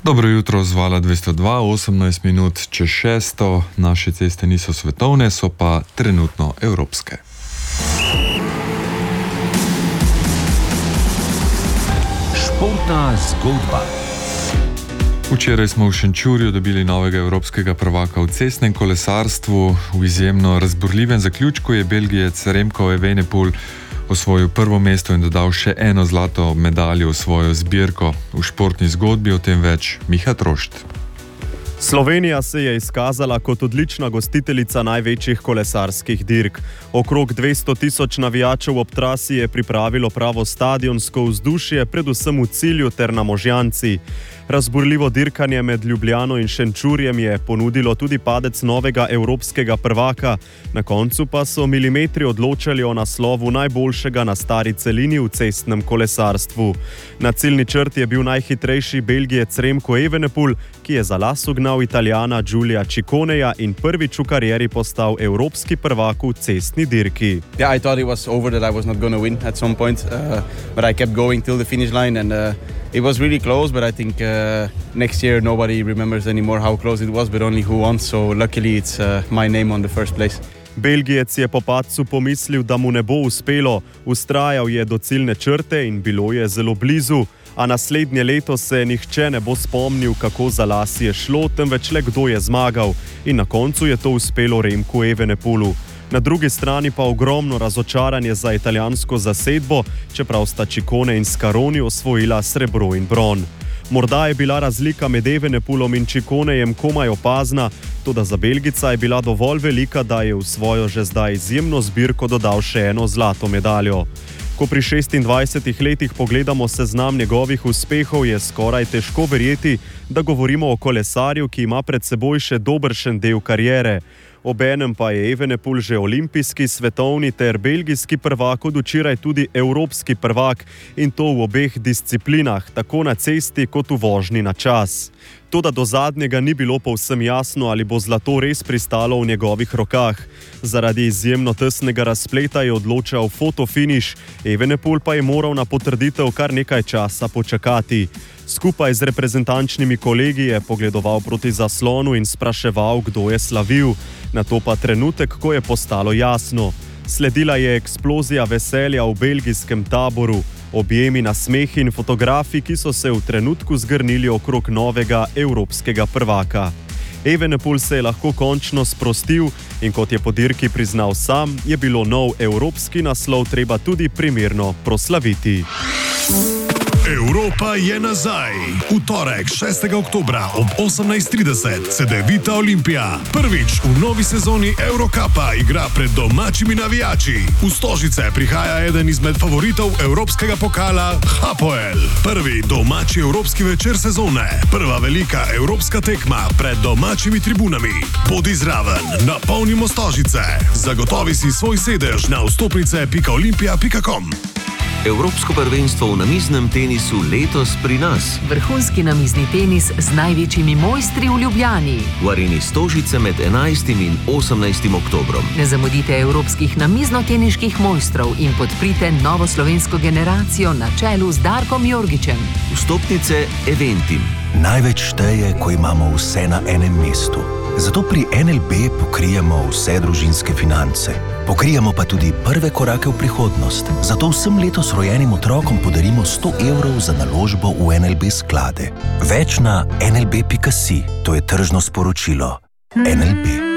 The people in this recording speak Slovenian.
Dobro jutro z Vala 202, 18 minut čez 6. Naše ceste niso svetovne, so pa trenutno evropske. Športna zgodba. Včeraj smo v Šenčurju dobili novega evropskega prvaka v cestnem kolesarstvu. V izjemno razburljivem zaključku je Belgijec Remco Evenepoel osvojil prvo mesto in dodal še eno zlato medaljo v svojo zbirko. V športni zgodbi o tem več Miha Trošt. Slovenija se je izkazala kot odlična gostiteljica največjih kolesarskih dirk. Okrog 200 tisoč navijačev ob trasi je pripravilo pravo stadionsko vzdušje, predvsem v cilju ter na Možjanci. Razburljivo dirkanje med Ljubljano in Šenčurjem je ponudilo tudi padec novega evropskega prvaka. Na koncu pa so milimetri odločali o naslovu najboljšega na stari celini v cestnem kolesarstvu. Na ciljni črti je bil najhitrejši Belgijec Remco Evenepoel, ki je za las ugnal Italijana Giulia Cicconeja in prvič v karieri postal evropski prvak v cestni dirki. Yeah, I thought it was over, that I was not going to win at some point, but I kept going till the finish line and it was really close, but I think next year nobody remembers anymore how close it was, but only who won, so luckily it's my name on the first place. Belgijec je po padcu pomislil, da mu ne bo uspelo. Vztrajal je do ciljne črte in bilo je zelo blizu. A naslednje leto se nihče ne bo spomnil, kako za las je šlo, temveč le kdo je zmagal. In na koncu je to uspelo Remcu Evenepoelu. Na drugi strani pa ogromno razočaranje za italijansko zasedbo, čeprav sta Ciccone in Scaroni osvojila srebro in bron. Morda je bila razlika med Evenepoelom in Cicconejem komaj opazna, toda za Belgica je bila dovolj velika, da je v svojo že zdaj izjemno zbirko dodal še eno zlato medaljo. Ko pri 26 letih pogledamo seznam njegovih uspehov, je skoraj težko verjeti, da govorimo o kolesarju, ki ima pred seboj še dobršen del kariere. Obenem pa je Evenepoel že olimpijski, svetovni ter belgijski prvak, od včeraj tudi evropski prvak, in to v obeh disciplinah, tako na cesti kot v vožnji na čas. Toda do zadnjega ni bilo povsem jasno, ali bo zlato res pristalo v njegovih rokah. Zaradi izjemno tesnega razpleta je odločal fotofiniš, Evenepoel pa je moral na potrditev kar nekaj časa počakati. Skupaj z reprezentančnimi kolegi je pogledoval proti zaslonu in spraševal, kdo je slavil. Nato pa trenutek, ko je postalo jasno. Sledila je eksplozija veselja v belgijskem taboru, objemi, nasmehi in fotografi, ki so se v trenutku zgrnili okrog novega evropskega prvaka. Evenepoel se je lahko končno sprostil in kot je po dirki priznal sam, je bilo nov evropski naslov treba tudi primerno proslaviti. Evropa je nazaj. V torek 6. oktobra ob 18:30 Cedevita Olimpija prvič v novi sezoni Eurokapa igra pred domačimi navijači. V Stožice prihaja eden izmed favoritov evropskega pokala Hapoel. Prvi domači evropski večer sezone. Prva velika evropska tekma pred domačimi tribunami. Bodi zraven, napolnimo Stožice. Zagotovi si svoj sedež na vstopnice.olimpija.com. Evropsko prvenstvo v namiznem tenisu letos pri nas. Vrhunski namizni tenis z največjimi mojstri v Ljubljani. V areni Stožice med 11. in 18. oktobrom. Ne zamudite evropskih namizno-teniških mojstrov in podprite novo slovensko generacijo na čelu z Darkom Jorgičem. Vstopnice Eventim. Največ šteje, ko imamo vse na enem mestu. Zato pri NLB pokrijemo vse družinske finance. Pokrijemo pa tudi prve korake v prihodnost. Zato vsem letos rojenim otrokom podarimo 100 evrov za naložbo v NLB sklade. Več na nlb.si, to je tržno sporočilo. NLB.